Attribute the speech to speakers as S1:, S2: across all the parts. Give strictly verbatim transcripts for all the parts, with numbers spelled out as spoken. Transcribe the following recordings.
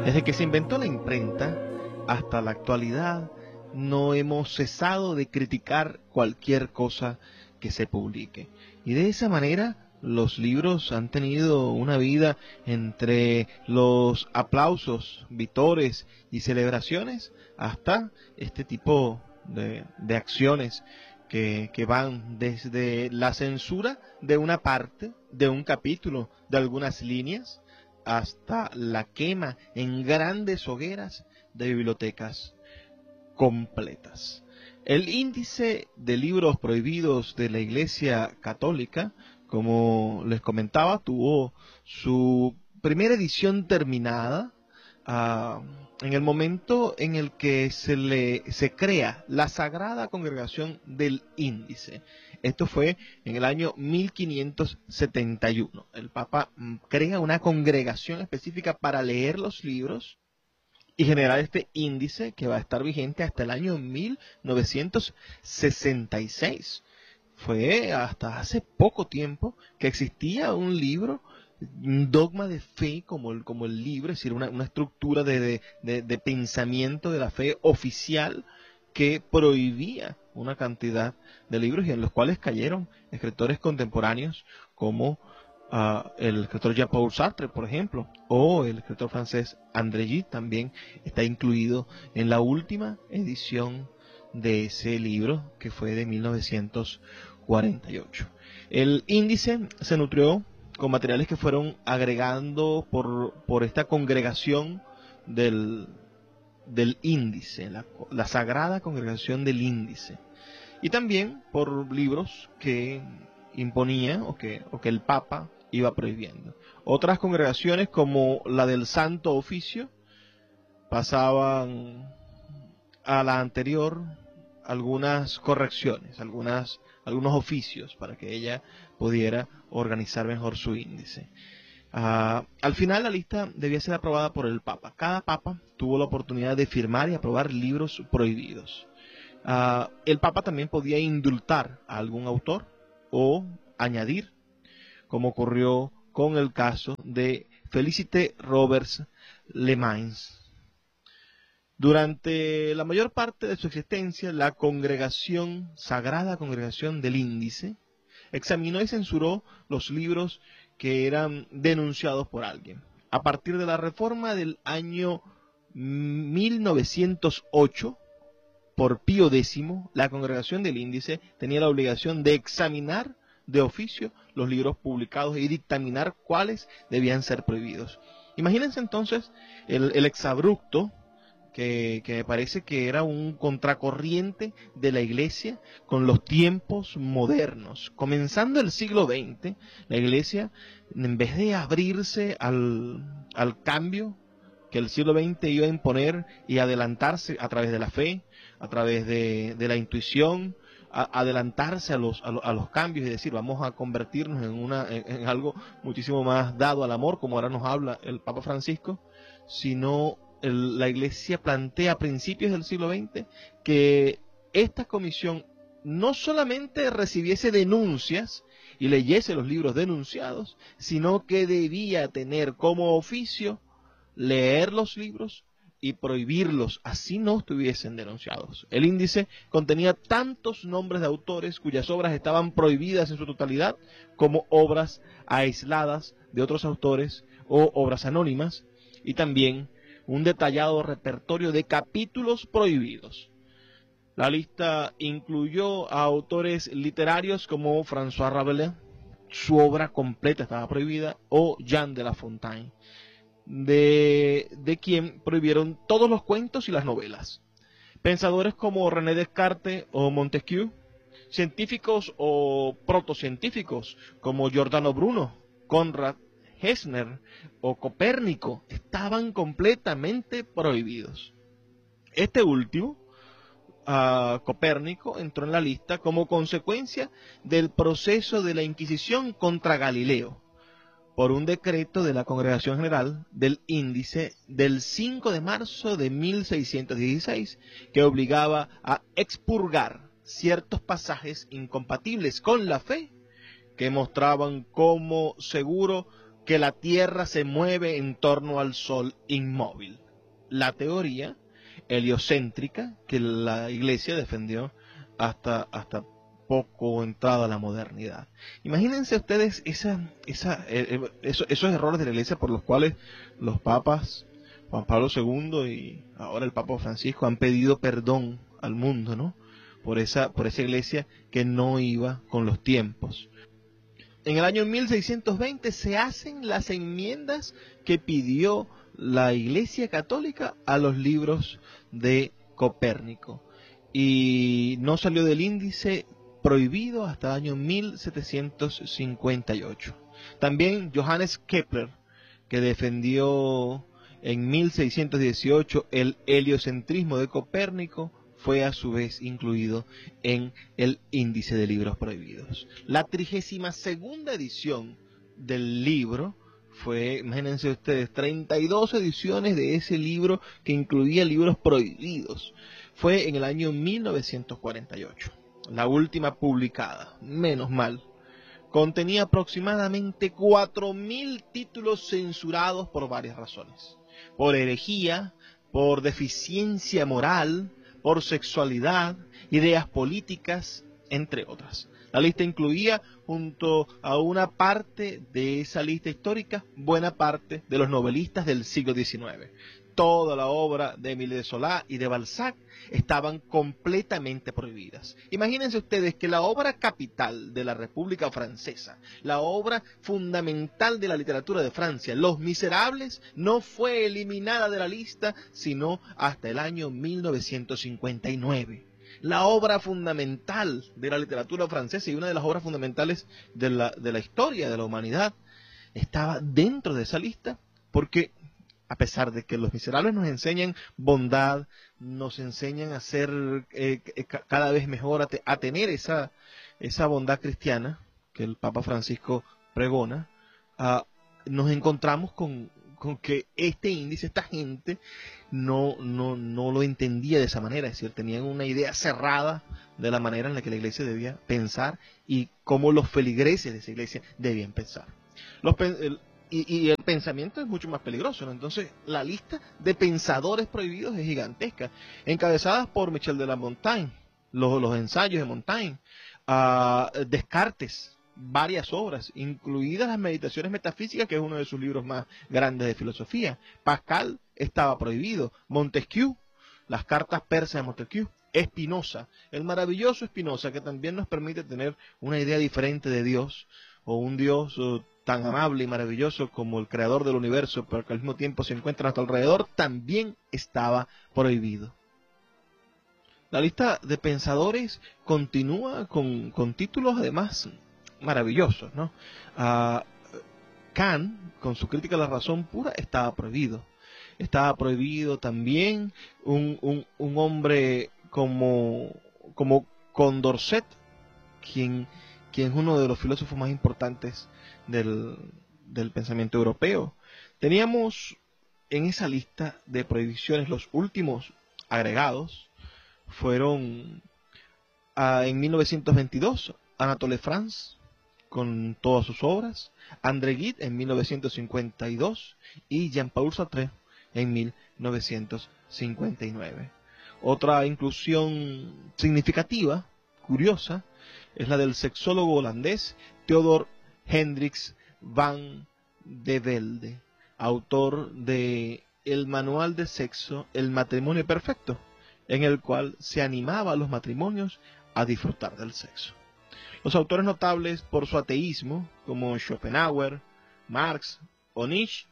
S1: Desde que se inventó la imprenta hasta la actualidad, no hemos cesado de criticar cualquier cosa que se publique. Y de esa manera, los libros han tenido una vida entre los aplausos, vítores y celebraciones, hasta este tipo de, de acciones que, que van desde la censura de una parte, de un capítulo, de algunas líneas, hasta la quema en grandes hogueras de bibliotecas completas. El índice de libros prohibidos de la Iglesia Católica, como les comentaba, tuvo su primera edición terminada uh, en el momento en el que se le se crea la Sagrada Congregación del Índice. Esto fue en el año mil quinientos setenta y uno. El Papa crea una congregación específica para leer los libros y generar este índice que va a estar vigente hasta el año mil novecientos sesenta y seis. Fue hasta hace poco tiempo que existía un libro, un dogma de fe como el, como el libro, es decir, una, una estructura de, de, de, de pensamiento de la fe oficial que prohibía una cantidad de libros y en los cuales cayeron escritores contemporáneos como Uh, el escritor Jean-Paul Sartre, por ejemplo, o el escritor francés André Gide también está incluido en la última edición de ese libro, que fue de mil novecientos cuarenta y ocho. El índice se nutrió con materiales que fueron agregando por, por esta congregación del, del índice, la, la Sagrada Congregación del Índice, y también por libros que imponía o que, o que el Papa iba prohibiendo. Otras congregaciones, como la del Santo Oficio, pasaban a la anterior algunas correcciones, algunas, algunos oficios para que ella pudiera organizar mejor su índice. Uh, al final la lista debía ser aprobada por el Papa. Cada Papa tuvo la oportunidad de firmar y aprobar libros prohibidos. Uh, el Papa también podía indultar a algún autor o añadir, como ocurrió con el caso de Félicité Roberts Lemans. Durante la mayor parte de su existencia, la congregación, Sagrada Congregación del Índice, examinó y censuró los libros que eran denunciados por alguien. A partir de la reforma del año mil novecientos ocho, por Pío décimo, la Congregación del Índice tenía la obligación de examinar de oficio los libros publicados y dictaminar cuáles debían ser prohibidos. Imagínense entonces el, el exabrupto que, que me parece que era un contracorriente de la Iglesia con los tiempos modernos. Comenzando el siglo veinte, la Iglesia, en vez de abrirse al, al cambio que el siglo veinte iba a imponer y adelantarse a través de la fe, a través de, de la intuición, a, adelantarse a los, a, los, a los cambios y decir, vamos a convertirnos en, una, en, en algo muchísimo más dado al amor, como ahora nos habla el Papa Francisco, sino el, la Iglesia plantea a principios del siglo veinte que esta comisión no solamente recibiese denuncias y leyese los libros denunciados, sino que debía tener como oficio leer los libros y prohibirlos, así no estuviesen denunciados. El índice contenía tantos nombres de autores cuyas obras estaban prohibidas en su totalidad, como obras aisladas de otros autores o obras anónimas, y también un detallado repertorio de capítulos prohibidos. La lista incluyó a autores literarios como François Rabelais, su obra completa estaba prohibida, o Jean de La Fontaine, de, de quien prohibieron todos los cuentos y las novelas. Pensadores como René Descartes o Montesquieu, científicos o protocientíficos como Giordano Bruno, Conrad Gessner o Copérnico estaban completamente prohibidos. Este último, uh, Copérnico, entró en la lista como consecuencia del proceso de la Inquisición contra Galileo, por un decreto de la Congregación General del Índice del cinco de marzo de mil seiscientos dieciséis, que obligaba a expurgar ciertos pasajes incompatibles con la fe, que mostraban como seguro que la Tierra se mueve en torno al Sol inmóvil. La teoría heliocéntrica que la Iglesia defendió hasta, hasta poco entrada a la modernidad. Imagínense ustedes esa, esa, eh, esos, esos errores de la Iglesia por los cuales los papas Juan Pablo segundo y ahora el Papa Francisco han pedido perdón al mundo, ¿no? Por esa, por esa Iglesia que no iba con los tiempos. En el año mil seiscientos veinte se hacen las enmiendas que pidió la Iglesia Católica a los libros de Copérnico. Y no salió del índice prohibido hasta el año mil setecientos cincuenta y ocho. También Johannes Kepler, que defendió en mil seiscientos dieciocho el heliocentrismo de Copérnico, fue a su vez incluido en el índice de libros prohibidos. La trigésima segunda edición del libro fue, imagínense ustedes, treinta y dos ediciones de ese libro que incluía libros prohibidos. Fue en el año mil novecientos cuarenta y ocho. La última publicada, menos mal, contenía aproximadamente cuatro mil títulos censurados por varias razones. Por herejía, por deficiencia moral, por sexualidad, ideas políticas, entre otras. La lista incluía, junto a una parte de esa lista histórica, buena parte de los novelistas del siglo diecinueve. Toda la obra de Émile Zola y de Balzac estaban completamente prohibidas. Imagínense ustedes que la obra capital de la República Francesa, la obra fundamental de la literatura de Francia, Los Miserables, no fue eliminada de la lista sino hasta el año mil novecientos cincuenta y nueve. La obra fundamental de la literatura francesa y una de las obras fundamentales de la, de la historia de la humanidad estaba dentro de esa lista porque, a pesar de que Los Miserables nos enseñan bondad, nos enseñan a ser eh, cada vez mejor, a, te, a tener esa, esa bondad cristiana que el Papa Francisco pregona, uh, nos encontramos con, con que este índice, esta gente, no, no, no lo entendía de esa manera, es decir, tenían una idea cerrada de la manera en la que la Iglesia debía pensar y cómo los feligreses de esa Iglesia debían pensar. Los, el, Y, y el pensamiento es mucho más peligroso, ¿no? Entonces la lista de pensadores prohibidos es gigantesca, encabezadas por Michel de la Montaigne, los, los ensayos de Montaigne, uh, Descartes, varias obras, incluidas las Meditaciones Metafísicas, que es uno de sus libros más grandes de filosofía. Pascal estaba prohibido, Montesquieu, las cartas persas de Montesquieu, Spinoza, el maravilloso Spinoza, que también nos permite tener una idea diferente de Dios, o un Dios uh, tan amable y maravilloso como el creador del universo, pero que al mismo tiempo se encuentra a nuestro alrededor, también estaba prohibido. La lista de pensadores continúa con, con títulos además maravillosos, ¿no? Uh, Kant, con su crítica a la razón pura, estaba prohibido. Estaba prohibido también un, un, un hombre como, como Condorcet, quien, quien es uno de los filósofos más importantes del, del pensamiento europeo. Teníamos en esa lista de prohibiciones, los últimos agregados fueron uh, en mil novecientos veintidós, Anatole France, con todas sus obras, André Gide en mil novecientos cincuenta y dos y Jean-Paul Sartre en mil novecientos cincuenta y nueve. Otra inclusión significativa, curiosa, es la del sexólogo holandés Theodor Hendricks van de Velde, autor de El Manual de Sexo, el matrimonio perfecto, en el cual se animaba a los matrimonios a disfrutar del sexo. Los autores notables por su ateísmo, como Schopenhauer, Marx o Nietzsche,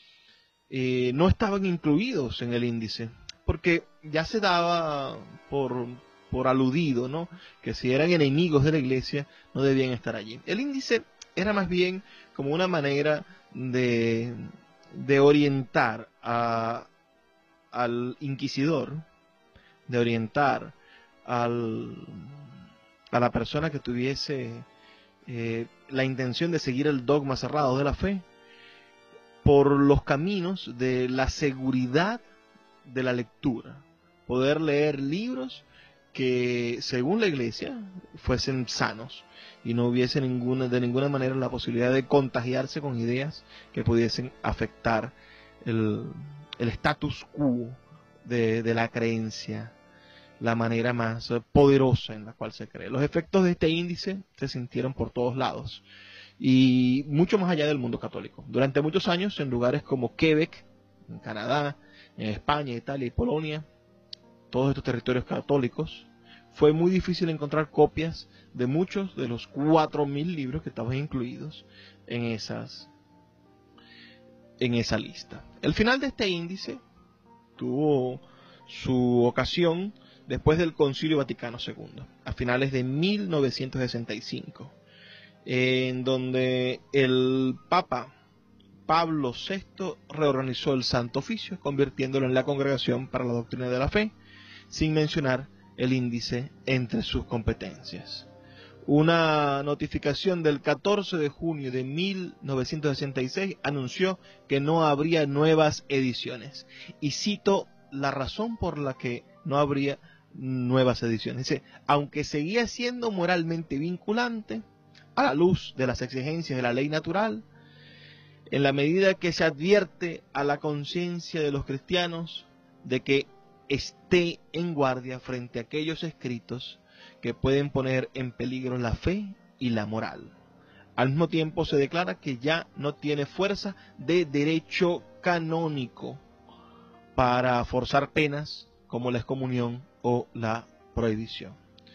S1: eh, no estaban incluidos en el índice, porque ya se daba por, por aludido, ¿no?, que si eran enemigos de la Iglesia no debían estar allí. El índice era más bien como una manera de, de orientar a, al inquisidor, de orientar al... a la persona que tuviese eh, la intención de seguir el dogma cerrado de la fe por los caminos de la seguridad de la lectura, poder leer libros que, según la Iglesia, fuesen sanos y no hubiese ninguna, de ninguna manera la posibilidad de contagiarse con ideas que pudiesen afectar el, el status quo de, de la creencia, la manera más poderosa en la cual se cree. Los efectos de este índice se sintieron por todos lados y mucho más allá del mundo católico. Durante muchos años, en lugares como Quebec, en Canadá, en España, Italia y Polonia, todos estos territorios católicos, fue muy difícil encontrar copias de muchos de los cuatro mil libros que estaban incluidos en esas en esa lista. El final de este índice tuvo su ocasión después del Concilio Vaticano segundo, a finales de mil novecientos sesenta y cinco, en donde el Papa Pablo sexto reorganizó el Santo Oficio, convirtiéndolo en la Congregación para la Doctrina de la Fe, sin mencionar el índice entre sus competencias. Una notificación del catorce de junio de mil novecientos sesenta y seis anunció que no habría nuevas ediciones. Y cito la razón por la que no habría nuevas ediciones. Dice, aunque seguía siendo moralmente vinculante, a la luz de las exigencias de la ley natural, en la medida que se advierte a la conciencia de los cristianos de que esté en guardia frente a aquellos escritos que pueden poner en peligro la fe y la moral. Al mismo tiempo se declara que ya no tiene fuerza de derecho canónico para forzar penas como la excomunión o la prohibición.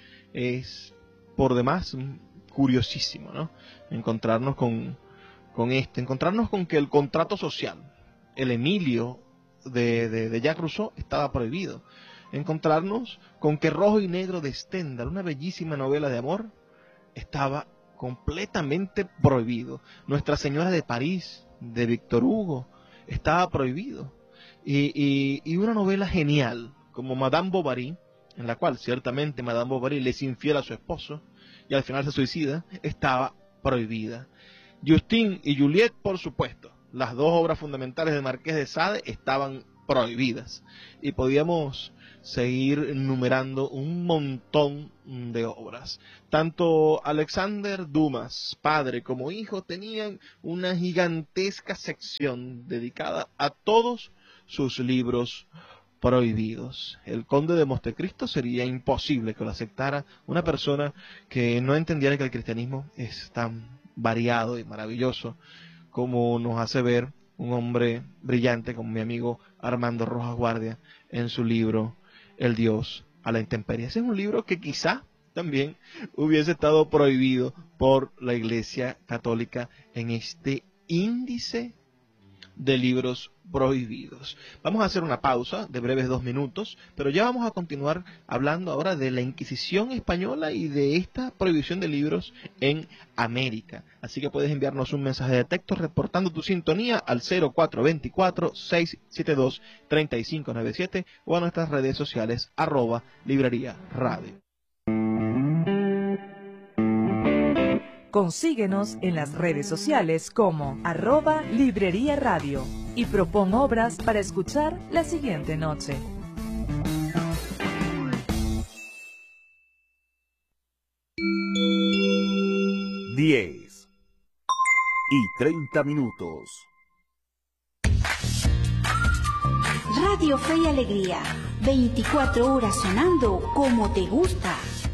S1: Es por demás curiosísimo, ¿no?, encontrarnos con, con esto, encontrarnos con que el contrato social, el Emilio de, de, de Jacques Rousseau, estaba prohibido. Encontrarnos con que Rojo y Negro de Stendhal, una bellísima novela de amor, estaba completamente prohibido. Nuestra Señora de París, de Víctor Hugo, estaba prohibido. Y, y, y una novela genial, como Madame Bovary, en la cual ciertamente Madame Bovary le es infiel a su esposo, y al final se suicida, estaba prohibida. Justine y Juliette, por supuesto, las dos obras fundamentales del Marqués de Sade, estaban prohibidas. Y podíamos seguir numerando un montón de obras. Tanto Alexander Dumas, padre como hijo, tenían una gigantesca sección dedicada a todos sus libros prohibidos. El Conde de Montecristo sería imposible que lo aceptara una persona que no entendiera que el cristianismo es tan variado y maravilloso como nos hace ver un hombre brillante como mi amigo Armando Rojas Guardia en su libro El Dios a la intemperie. Ese es un libro que quizá también hubiese estado prohibido por la Iglesia Católica en este índice de libros prohibidos. Vamos a hacer una pausa de breves dos minutos, pero ya vamos a continuar hablando ahora de la Inquisición española y de esta prohibición de libros en América. Así que puedes enviarnos un mensaje de texto reportando tu sintonía al cero cuatro dos cuatro, seis siete dos, tres cinco nueve siete o a nuestras redes sociales arroba librería radio.
S2: Consíguenos en las redes sociales como arroba Librería Radio y propon obras para escuchar la siguiente noche.
S3: diez y treinta minutos.
S4: Radio Fe y Alegría, veinticuatro horas sonando como te gusta.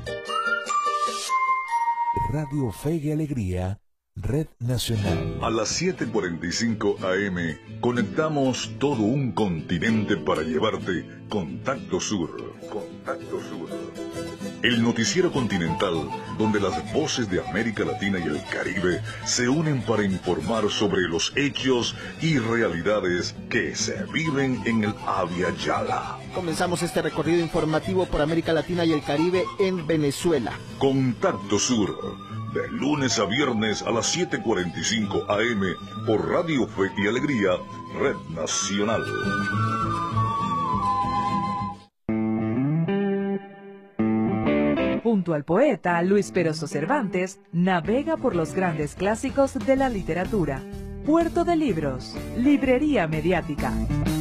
S5: Radio Fe y Alegría, Red Nacional.
S6: A las siete cuarenta y cinco A M conectamos todo un continente para llevarte Contacto Sur. Contacto Sur. El noticiero continental donde las voces de América Latina y el Caribe se unen para informar sobre los hechos y realidades que se viven en el Abya Yala.
S7: Comenzamos este recorrido informativo por América Latina y el Caribe en Venezuela.
S6: Contacto Sur, de lunes a viernes a las siete cuarenta y cinco A M por Radio Fe y Alegría, Red Nacional.
S2: Junto al poeta Luis Peroso Cervantes, navega por los grandes clásicos de la literatura. Puerto de Libros, Librería Mediática.